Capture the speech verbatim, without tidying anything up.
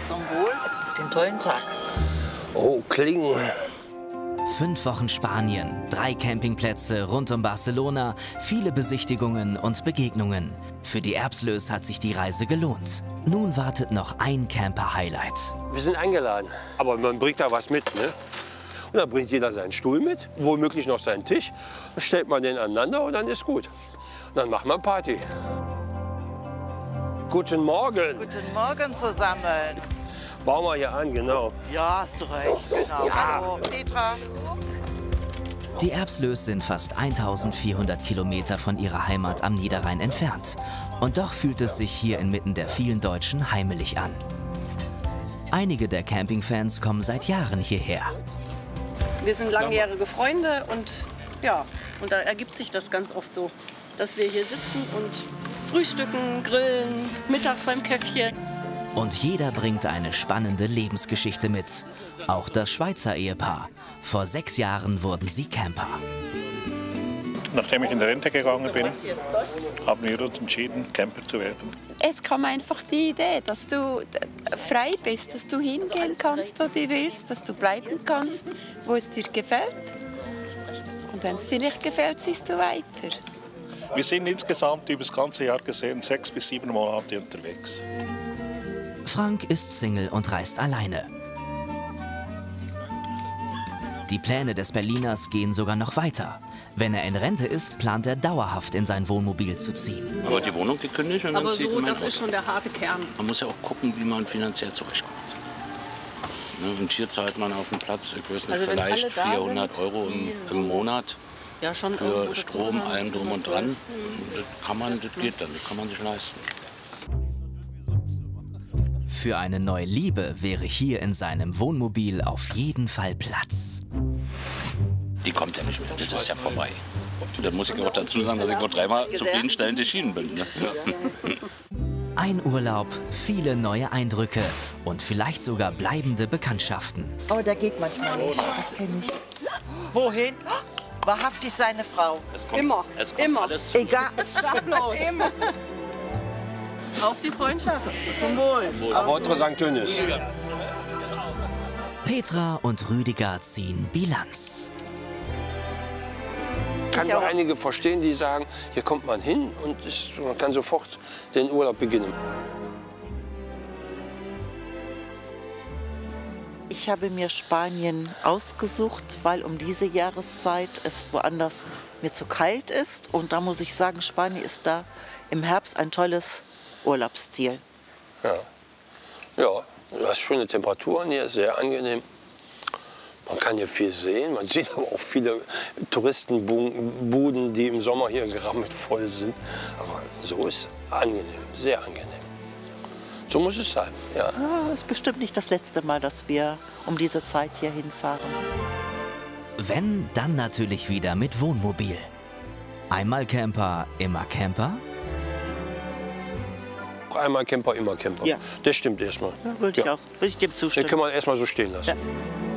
Zum Wohl auf den tollen Tag. Oh, Klingen. Fünf Wochen Spanien, drei Campingplätze rund um Barcelona, viele Besichtigungen und Begegnungen. Für die Erbslöß hat sich die Reise gelohnt. Nun wartet noch ein Camper-Highlight. Wir sind eingeladen, aber man bringt da was mit, ne? Und dann bringt jeder seinen Stuhl mit, womöglich noch seinen Tisch. Dann stellt man den aneinander und dann ist gut. Und dann machen wir Party. Guten Morgen. Guten Morgen zusammen. Bauen wir hier an, genau. Ja, hast du recht. Genau. Ja. Hallo, Petra. Die Erbslöß sind fast eintausendvierhundert Kilometer von ihrer Heimat am Niederrhein entfernt. Und doch fühlt es sich hier inmitten der vielen Deutschen heimelig an. Einige der Campingfans kommen seit Jahren hierher. Wir sind langjährige Freunde und ja, und da ergibt sich das ganz oft so, dass wir hier sitzen und frühstücken, grillen, mittags beim Käffchen. Und jeder bringt eine spannende Lebensgeschichte mit. Auch das Schweizer Ehepaar. Vor sechs Jahren wurden sie Camper. Nachdem ich in Rente gegangen bin, haben wir uns entschieden, Camper zu werden. Es kam einfach die Idee, dass du frei bist, dass du hingehen kannst, wo du willst, dass du bleiben kannst, wo es dir gefällt. Und wenn es dir nicht gefällt, siehst du weiter. Wir sind insgesamt über das ganze Jahr gesehen sechs bis sieben Monate unterwegs. Frank ist Single und reist alleine. Die Pläne des Berliners gehen sogar noch weiter. Wenn er in Rente ist, plant er dauerhaft in sein Wohnmobil zu ziehen. Aber die Wohnung gekündigt und dann Aber zieht so, man das ist schon der harte Kern. Man muss ja auch gucken, wie man finanziell zurechtkommt. Ne, und hier zahlt man auf dem Platz, ich weiß nicht, Also wenn vielleicht alle da vierhundert sind, Euro im, im Monat Ja, schon für irgendwo Strom, dazu. allem drum und dran. Das kann man, das geht dann, das kann man sich leisten. Für eine neue Liebe wäre hier in seinem Wohnmobil auf jeden Fall Platz. Die kommt ja nicht mehr, das ist ja vorbei. Und dann muss ich auch dazu sagen, dass ich nur dreimal zufriedenstellend erschienen bin. Ne? Ein Urlaub, viele neue Eindrücke und vielleicht sogar bleibende Bekanntschaften. Oh, der geht manchmal nicht. Das kenne ich. Wohin? Wahrhaftig seine Frau. Es kommt, Immer, es kommt immer. Alles Egal. Sag bloß. Immer. Auf die Freundschaft. Zum Wohl. Aber unsere Sankt Dönnis. Petra und Rüdiger ziehen Bilanz. Ich kann doch einige verstehen, die sagen, hier kommt man hin und ist, man kann sofort den Urlaub beginnen. Ich habe mir Spanien ausgesucht, weil um diese Jahreszeit es woanders mir zu kalt ist. Und da muss ich sagen, Spanien ist da im Herbst ein tolles Urlaubsziel. Ja, ja, du hast schöne Temperaturen hier, sehr angenehm. Man kann hier viel sehen, man sieht aber auch viele Touristenbuden, die im Sommer hier gerammelt voll sind. Aber so ist angenehm, sehr angenehm. So muss es sein, ja. Ah, ist bestimmt nicht das letzte Mal, dass wir um diese Zeit hier hinfahren. Wenn, dann natürlich wieder mit Wohnmobil. Einmal Camper, immer Camper? Einmal Camper, immer Camper. Ja. Das stimmt erstmal. Ja, würde ich Ja. auch, würde ich dem Den zustimmen. können wir erstmal so stehen lassen. Ja.